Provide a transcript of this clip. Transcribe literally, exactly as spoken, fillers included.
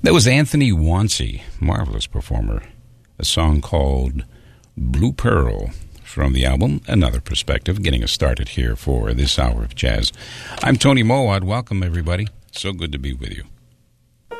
That was Anthony Wonsey, marvelous performer. A song called Blue Pearl from the album Another Perspective, getting us started here for this hour of jazz. I'm Tony Mowat. Welcome, everybody. So good to be with you.